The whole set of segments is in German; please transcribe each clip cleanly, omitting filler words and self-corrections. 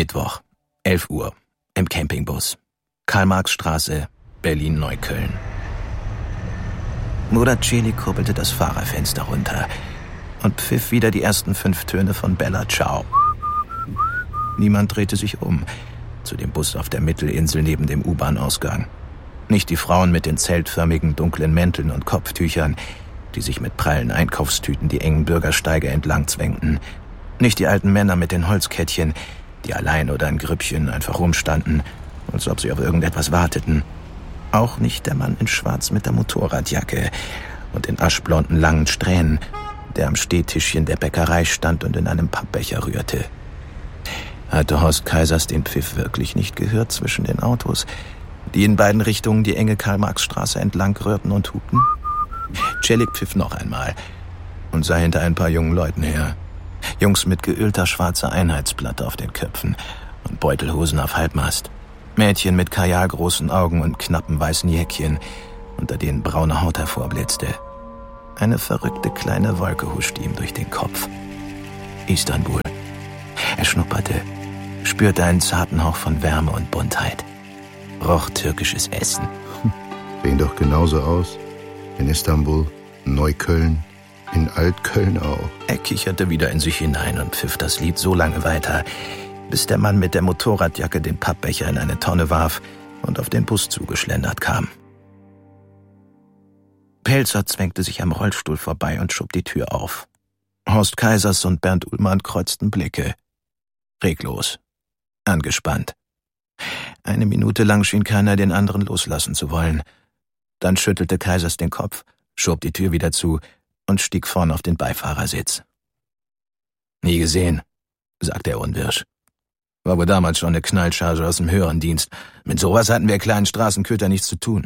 Mittwoch, 11 Uhr, im Campingbus. Karl-Marx-Straße, Berlin-Neukölln. Bruder Celik kurbelte das Fahrerfenster runter und pfiff wieder die ersten 5 Töne von Bella Ciao. Niemand drehte sich um zu dem Bus auf der Mittelinsel neben dem U-Bahn-Ausgang. Nicht die Frauen mit den zeltförmigen dunklen Mänteln und Kopftüchern, die sich mit prallen Einkaufstüten die engen Bürgersteige entlang zwängten. Nicht die alten Männer mit den Holzkettchen, die allein oder in Grüppchen einfach rumstanden, als ob sie auf irgendetwas warteten. Auch nicht der Mann in Schwarz mit der Motorradjacke und den aschblonden langen Strähnen, der am Stehtischchen der Bäckerei stand und in einem Pappbecher rührte. Hatte Horst Kaisers den Pfiff wirklich nicht gehört zwischen den Autos, die in beiden Richtungen die enge Karl-Marx-Straße entlang rührten und hupten? Celik pfiff noch einmal und sah hinter ein paar jungen Leuten her. Jungs mit geölter schwarzer Einheitsplatte auf den Köpfen und Beutelhosen auf Halbmast. Mädchen mit kajalgroßen Augen und knappen weißen Jäckchen, unter denen braune Haut hervorblitzte. Eine verrückte kleine Wolke huschte ihm durch den Kopf. Istanbul. Er schnupperte, spürte einen zarten Hauch von Wärme und Buntheit. Roch türkisches Essen. Sehen doch genauso aus. In Istanbul, Neukölln, in Altköln auch. Er kicherte wieder in sich hinein und pfiff das Lied so lange weiter, bis der Mann mit der Motorradjacke den Pappbecher in eine Tonne warf und auf den Bus zugeschlendert kam. Pelzer zwängte sich am Rollstuhl vorbei und schob die Tür auf. Horst Kaisers und Bernd Ullmann kreuzten Blicke. Reglos. Angespannt. Eine Minute lang schien keiner den anderen loslassen zu wollen. Dann schüttelte Kaisers den Kopf, schob die Tür wieder zu und stieg vorn auf den Beifahrersitz. »Nie gesehen«, sagte er unwirsch. »War wohl damals schon eine Knallcharge aus dem höheren Dienst. Mit sowas hatten wir kleinen Straßenköter nichts zu tun.«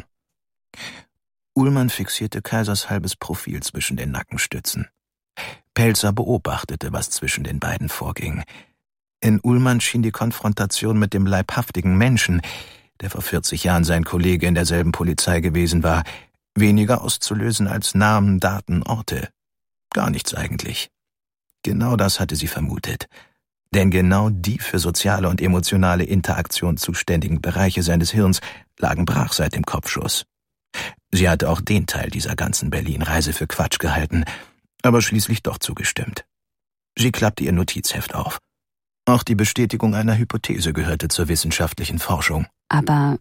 Ullmann fixierte Kaisers halbes Profil zwischen den Nackenstützen. Pelzer beobachtete, was zwischen den beiden vorging. In Ullmann schien die Konfrontation mit dem leibhaftigen Menschen, der vor 40 Jahren sein Kollege in derselben Polizei gewesen war, weniger auszulösen als Namen, Daten, Orte. Gar nichts eigentlich. Genau das hatte sie vermutet. Denn genau die für soziale und emotionale Interaktion zuständigen Bereiche seines Hirns lagen brach seit dem Kopfschuss. Sie hatte auch den Teil dieser ganzen Berlin-Reise für Quatsch gehalten, aber schließlich doch zugestimmt. Sie klappte ihr Notizheft auf. Auch die Bestätigung einer Hypothese gehörte zur wissenschaftlichen Forschung. Aber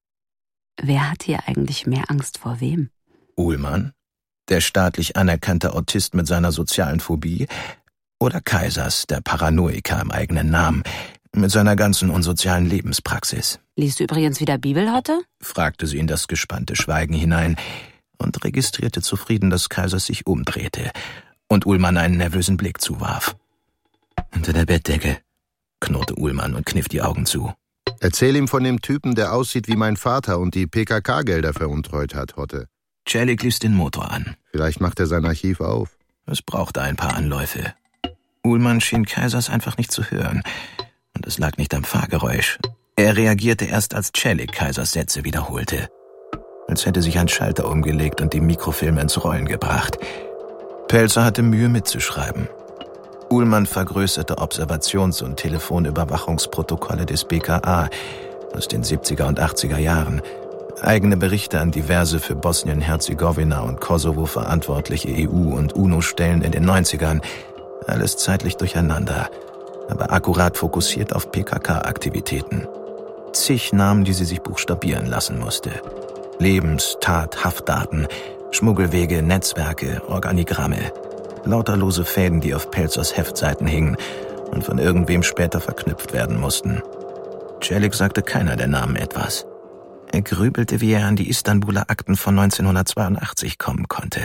wer hat hier eigentlich mehr Angst vor wem? Ullmann, der staatlich anerkannte Autist mit seiner sozialen Phobie, oder Kaisers, der Paranoiker im eigenen Namen, mit seiner ganzen unsozialen Lebenspraxis. Liest du übrigens wieder Bibel heute? Fragte sie in das gespannte Schweigen hinein und registrierte zufrieden, dass Kaisers sich umdrehte und Ullmann einen nervösen Blick zuwarf. »Unter der Bettdecke«, knurrte Ullmann und kniff die Augen zu. Erzähl ihm von dem Typen, der aussieht wie mein Vater und die PKK-Gelder veruntreut hat, Hotte. Celik ließ den Motor an. Vielleicht macht er sein Archiv auf. Es brauchte ein paar Anläufe. Ullmann schien Kaisers einfach nicht zu hören. Und es lag nicht am Fahrgeräusch. Er reagierte erst, als Celik Kaisers Sätze wiederholte. Als hätte sich ein Schalter umgelegt und die Mikrofilme ins Rollen gebracht. Pelzer hatte Mühe mitzuschreiben. Ullmann vergrößerte Observations- und Telefonüberwachungsprotokolle des BKA aus den 70er und 80er Jahren, eigene Berichte an diverse für Bosnien-Herzegowina und Kosovo verantwortliche EU- und UNO-Stellen in den 90ern, alles zeitlich durcheinander, aber akkurat fokussiert auf PKK-Aktivitäten. Zig Namen, die sie sich buchstabieren lassen musste. Lebens-, Tat-, Haftdaten, Schmuggelwege, Netzwerke, Organigramme. Lauterlose Fäden, die auf Pelzers Heftseiten hingen und von irgendwem später verknüpft werden mussten. Celik sagte keiner der Namen etwas. Er grübelte, wie er an die Istanbuler Akten von 1982 kommen konnte,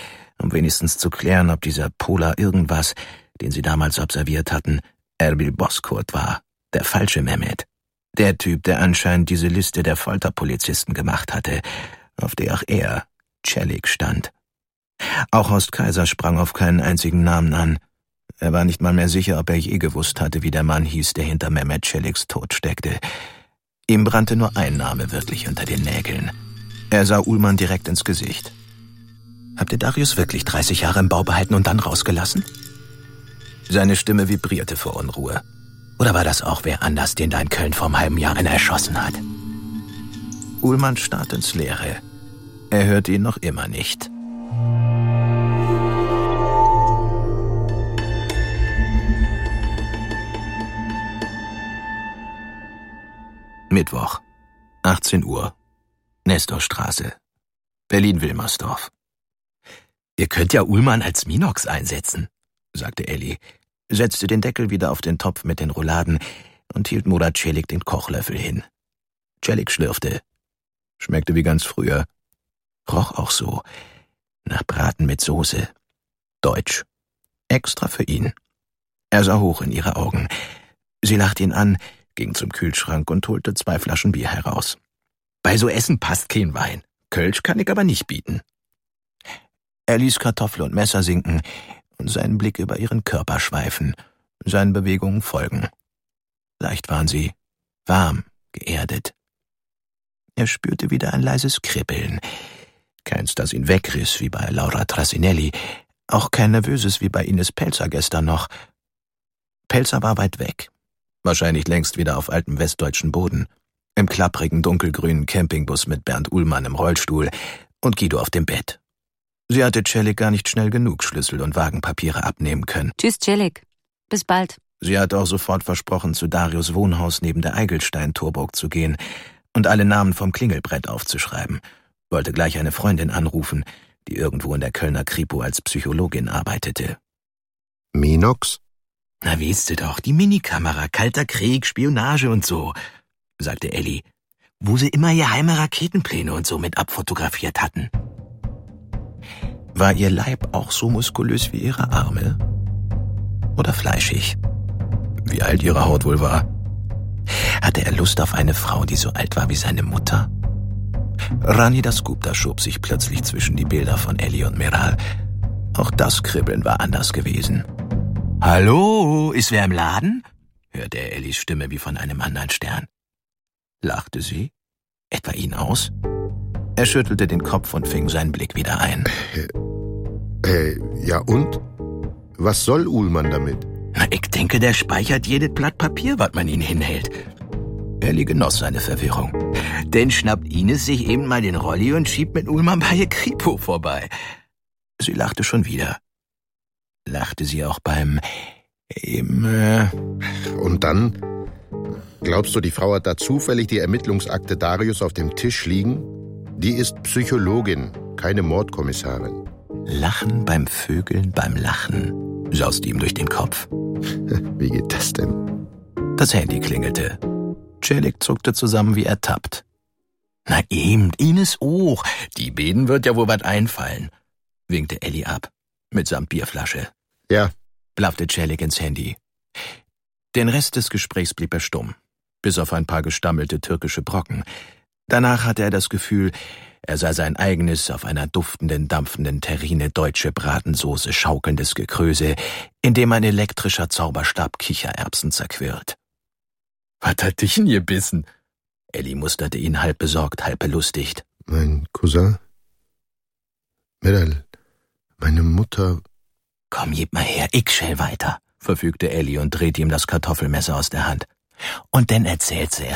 um wenigstens zu klären, ob dieser Polar irgendwas, den sie damals observiert hatten, Erbil Bozkurt war, der falsche Mehmet. Der Typ, der anscheinend diese Liste der Folterpolizisten gemacht hatte, auf der auch er, Celik, stand. Auch Horst Kaiser sprang auf keinen einzigen Namen an. Er war nicht mal mehr sicher, ob er je gewusst hatte, wie der Mann hieß, der hinter Mehmet Celiks Tod steckte. Ihm brannte nur ein Name wirklich unter den Nägeln. Er sah Ullmann direkt ins Gesicht. »Habt ihr Darius wirklich 30 Jahre im Bau behalten und dann rausgelassen?« Seine Stimme vibrierte vor Unruhe. Oder war das auch wer anders, den da in Köln vor einem halben Jahr einer erschossen hat? Uhlmann starrt ins Leere. Er hört ihn noch immer nicht. Mittwoch, 18 Uhr, Nestorstraße, Berlin-Wilmersdorf. »Ihr könnt ja Uhlmann als Minox einsetzen«, sagte Elli, setzte den Deckel wieder auf den Topf mit den Rouladen und hielt Murat Celik den Kochlöffel hin. Celik schlürfte. Schmeckte wie ganz früher. Roch auch so. Nach Braten mit Soße. Deutsch. Extra für ihn. Er sah hoch in ihre Augen. Sie lachte ihn an, ging zum Kühlschrank und holte 2 Flaschen Bier heraus. »Bei so Essen passt kein Wein. Kölsch kann ich aber nicht bieten.« Er ließ Kartoffel und Messer sinken und seinen Blick über ihren Körper schweifen, seinen Bewegungen folgen. Leicht waren sie, warm, geerdet. Er spürte wieder ein leises Kribbeln. Keins, das ihn wegriss, wie bei Laura Trasinelli, auch kein nervöses wie bei Ines Pelzer gestern noch. Pelzer war weit weg. Wahrscheinlich längst wieder auf altem westdeutschen Boden, im klapprigen dunkelgrünen Campingbus mit Bernd Uhlmann im Rollstuhl und Guido auf dem Bett. Sie hatte Celik gar nicht schnell genug Schlüssel und Wagenpapiere abnehmen können. Tschüss, Celik. Bis bald. Sie hatte auch sofort versprochen, zu Darius' Wohnhaus neben der Eigelstein-Torburg zu gehen und alle Namen vom Klingelbrett aufzuschreiben. Wollte gleich eine Freundin anrufen, die irgendwo in der Kölner Kripo als Psychologin arbeitete. Minox? »Na, weißt du doch, die Minikamera, Kalter Krieg, Spionage und so«, sagte Elli, wo sie immer geheime Raketenpläne und so mit abfotografiert hatten. War ihr Leib auch so muskulös wie ihre Arme? Oder fleischig? Wie alt ihre Haut wohl war? Hatte er Lust auf eine Frau, die so alt war wie seine Mutter? Rani Dasgupta schob sich plötzlich zwischen die Bilder von Elli und Meral. Auch das Kribbeln war anders gewesen. »Hallo, ist wer im Laden?« hörte er Ellis Stimme wie von einem anderen Stern. Lachte sie? Etwa ihn aus? Er schüttelte den Kopf und fing seinen Blick wieder ein. Ja und? Was soll Uhlmann damit? Na, ich denke, der speichert jedes Blatt Papier, was man ihn hinhält. Elli genoss seine Verwirrung. Denn schnappt Ines sich eben mal den Rolli und schiebt mit Uhlmann bei ihr Kripo vorbei. Sie lachte schon wieder. Lachte sie auch beim Und dann? Glaubst du, die Frau hat da zufällig die Ermittlungsakte Darius auf dem Tisch liegen? Die ist Psychologin, keine Mordkommissarin. Lachen beim Vögeln beim Lachen, sauste ihm durch den Kopf. Wie geht das denn? Das Handy klingelte. Celik zuckte zusammen wie ertappt. Na eben, Ines auch. Die beiden wird ja wohl was einfallen, winkte Elli ab, mitsamt Bierflasche. Ja, blaffte Celik ins Handy. Den Rest des Gesprächs blieb er stumm, bis auf ein paar gestammelte türkische Brocken. Danach hatte er das Gefühl, er sei sein eigenes, auf einer duftenden, dampfenden Terrine deutsche Bratensoße schaukelndes Gekröse, in dem ein elektrischer Zauberstab Kichererbsen zerquirlt. »Was hat dich denn gebissen?« Elli musterte ihn halb besorgt, halb belustigt. Mein Cousin? Meral, meine Mutter... »Komm, gib mal her, ich schell weiter«, verfügte Elli und drehte ihm das Kartoffelmesser aus der Hand. »Und dann erzählst du erst